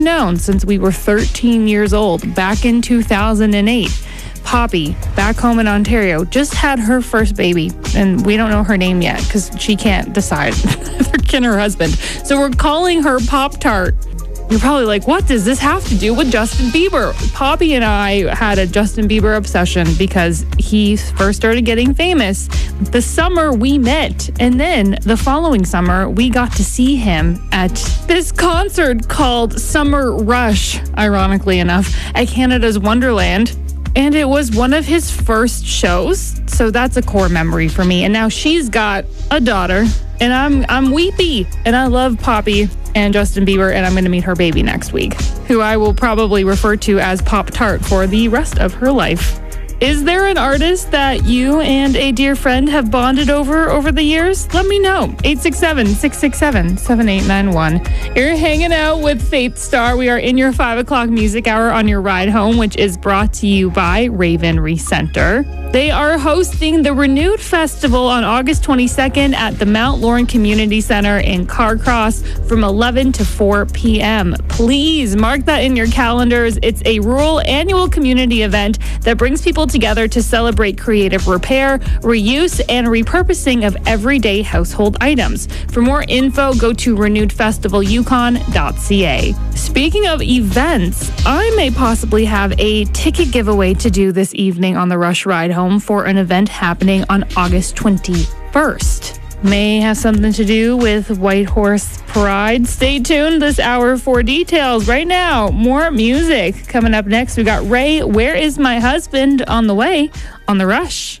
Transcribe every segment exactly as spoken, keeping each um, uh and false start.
known since we were thirteen years old, back in two thousand eight. Poppy, back home in Ontario, just had her first baby, and we don't know her name yet because she can't decide between her husband. So we're calling her Pop-Tart. You're probably like, what does this have to do with Justin Bieber? Poppy and I had a Justin Bieber obsession because he first started getting famous the summer we met. And then the following summer, we got to see him at this concert called Summer Rush, ironically enough, at Canada's Wonderland. And it was one of his first shows. So that's a core memory for me. And now she's got a daughter, and I'm I'm weepy. And I love Poppy and Justin Bieber, and I'm going to meet her baby next week, who I will probably refer to as Pop-Tart for the rest of her life. Is there an artist that you and a dear friend have bonded over over the years? Let me know. eight six seven, six six seven, seven eight nine one. You're hanging out with Faith Star. We are in your five o'clock music hour on your ride home, which is brought to you by Ravenry Center. They are hosting the Renewed Festival on August twenty-second at the Mount Lauren Community Center in Carcross from eleven to four p.m. Please mark that in your calendars. It's a rural annual community event that brings people together to celebrate creative repair, reuse, and repurposing of everyday household items. For more info, go to renewed festival yukon dot c a. Speaking of events, I may possibly have a ticket giveaway to do this evening on the Rush Ride Home for an event happening on August twenty-first. May have something to do with Whitehorse Pride. Stay tuned this hour for details. Right now, more music. Coming up next, we got Ray, Where Is My Husband, on the way on The Rush.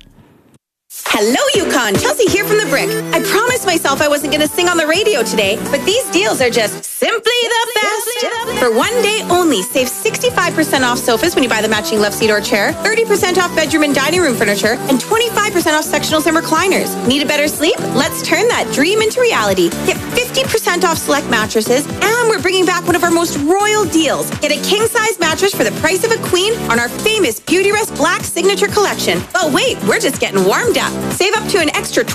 Hello, Yukon. Chelsea here from The Brick. I promised myself I wasn't going to sing on the radio today, but these deals are just simply the best. For one day only, save sixty-five percent off sofas when you buy the matching love seat or chair, thirty percent off bedroom and dining room furniture, and twenty-five percent off sectionals and recliners. Need a better sleep? Let's turn that dream into reality. Get fifty percent off select mattresses, and we're bringing back one of our most royal deals. Get a king-size mattress for the price of a queen on our famous Beauty Rest Black Signature Collection. But wait, we're just getting warmed up. Save up to an extra